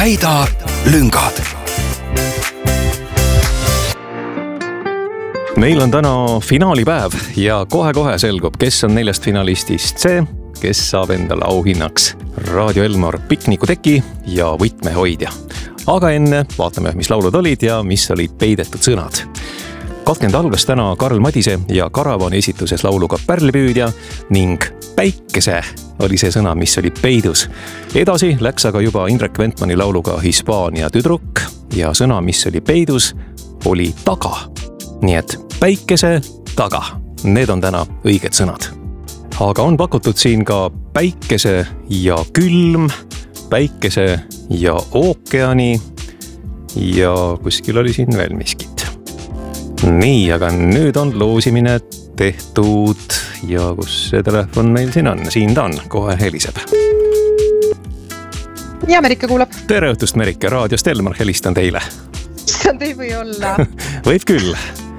täida lüngad. Meil on täna finaalipäev ja kohe-kohe selgub, kes on 4 finalistist see, kes saab endale auhinnaks Raadio Elmar piknikuteki ja võtmehoidja. Aga enne vaatame, mis laulud olid ja mis olid peidetud sõnad. 20 algas täna Karl Madise ja Karavani esituses lauluga Pärlipüüdja ning päikese oli see sõna, mis oli peidus. Edasi läks aga juba Indrek Ventmani lauluga Hispaania tüdruk ja sõna, mis oli peidus, oli taga. Nii et päikese taga. Need on täna õiged sõnad. Aga on pakutud siin ka päikese ja külm, päikese ja ookeani ja kuskil oli siin veel miskit. Nii, aga nüüd on loosimine tehtud ja kus see telefon meil siin on? Siin ta on, kohe heliseb. Ja Merike kuulab. Tere õhtust, Merike, raadiost Elmar, helistan teile. See ei või olla. Võib küll.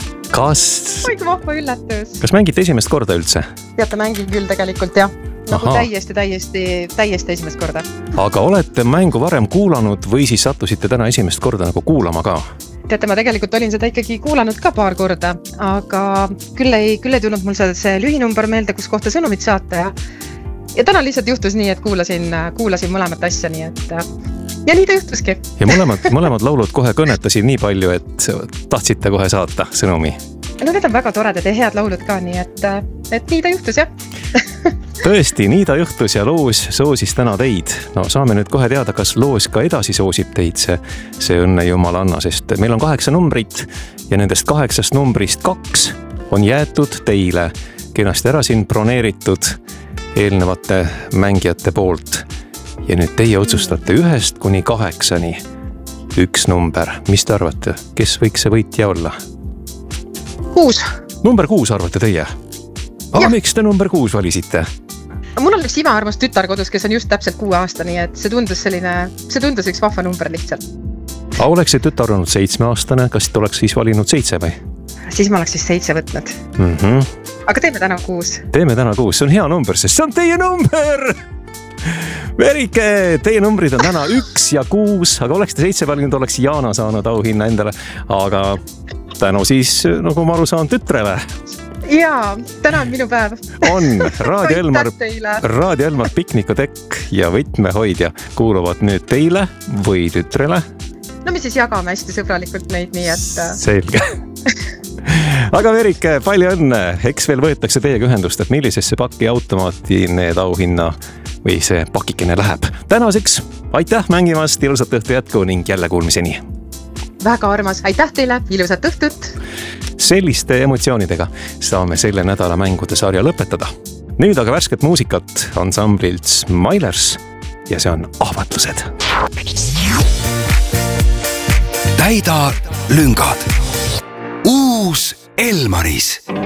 Oi, kui vahva üllatus. Kas mängite esimest korda üldse? Teate, mängin küll tegelikult, jah. Nagu täiesti esimest korda. Aga olete mängu varem kuulanud või siis sattusite täna esimest korda nagu kuulama ka? Teate, ma tegelikult olin seda ikkagi kuulanud ka paar korda, aga küll ei tulnud mul see lühinumber meelde, kus kohta sõnumit saata ja täna lihtsalt juhtus nii, et kuulasin mõlemat asja, nii et ja nii ta juhtuski. Ja mõlemad laulud kohe kõnetasid nii palju, et tahtsite kohe saata sõnumi. No need on väga toredad ja head laulud ka, nii et nii ta juhtus, jah. Tõesti, nii ta juhtus ja loos soosis täna teid. No saame nüüd kohe teada, kas loos ka edasi soosib teid see õnne jumalanna, sest meil on 8 numbrit ja nendest 8 numbrist 2 on jäetud teile kenasti ära siin broneeritud eelnevate mängijate poolt. Ja nüüd teie otsustate 1 kuni 8 üks number. Mis te arvate, kes võiks see võitja olla? 6. Number 6 arvate teie? Aga miks te number 6 valisite? Mul on üks imearmas tütar kodus, kes on just täpselt 6 aasta, nii et see tundus üks vahva number lihtsalt. Aga oleks see tütar olnud 7-aastane, kas te oleks siis valinud 7 või? Siis ma oleks siis 7 võtnud. Aga teeme täna 6. Teeme täna 6, see on hea number, sest see on teie number! Merike, teie numbrid on täna 1 ja 6, aga oleks te 7 valinud, oleks Jaana saanud auhinna endale, aga tänu siis, nagu ma aru saan, tütrele. Jaa, täna on minu päev. On Raadio Elmar piknikutekk ja võtmehoidja kuuluvad nüüd teile või tütrele. No me siis jagame hästi sõbralikult neid, nii et... Selge. Aga Merike, palju õnne. Eks veel võetakse teiega ühendust, et millisesse paki automaati need auhinna või see pakikene läheb. Tänaseks aitäh mängimast, ilusat õhtu jätku ning jälle kuulmiseni. Väga armas, aitäh teile, ilusat õhtut. Selliste emotsioonidega saame selle nädala mängude sarja lõpetada. Nüüd aga värsket muusikat ansamblilt Smilers ja see on Ahvatlused. Täida lüngad. Uus Elmaris.